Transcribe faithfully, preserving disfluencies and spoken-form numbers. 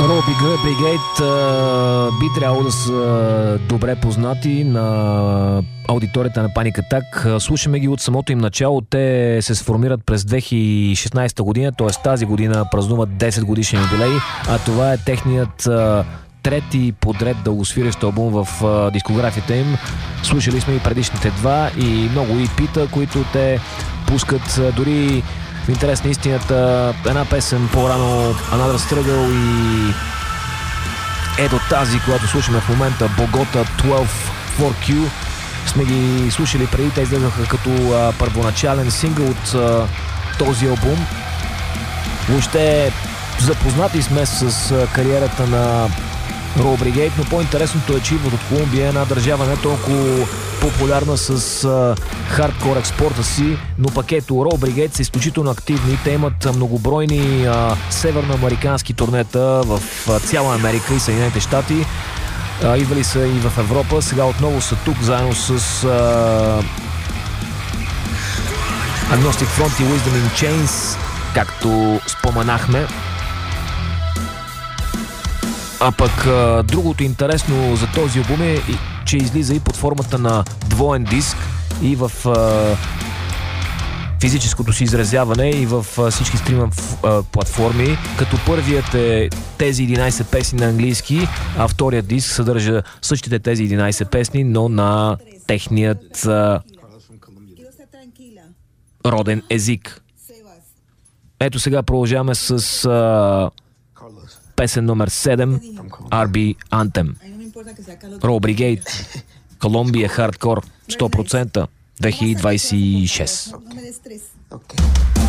Robbie Brigade а, би трябвало да са добре познати на аудиторията на Panic Attack. Слушаме ги от самото им начало. Те се сформират през две хиляди и шестнадесета година, т.е. тази година празнуват десет годишен юбилей, а това е техният а, трети подред дългосвирещ албум в а, дискографията им. Слушали сме и предишните два и много и пита, които те пускат. А, дори в интерес на истината, една песен по-рано, Another Struggle, и ето тази, която слушаме в момента, Bogota дванайсет фор кю, сме ги слушали преди. Те излезнаха като а, първоначален сингъл от а, този албум. Въобще запознати сме с а, кариерата на Row Brigade, но по-интересното е, че идват от Колумбия, една държава не толкова популярна с а, хардкор експорта си, но пък ето Row Brigade са изключително активни. Те имат многобройни а, северноамерикански турнета в а, цяла Америка и Съединените щати. А, идвали са и в Европа, сега отново са тук заедно с а, Agnostic Front и Wisdom in Chains, както споменахме. А пък а, другото интересно за този албум е, че излиза и под формата на двоен диск и в а, физическото си изразяване, и в а, всички стриминг платформи, като първият е тези единадесет песни на английски, а вторият диск съдържа същите тези единадесет песни, но на техният а, роден език. Ето сега продължаваме с а, песен номер седем, Ар Би Anthem. Row Brigade, Колумбия, хардкор, сто процента, две хиляди двадесет и шеста.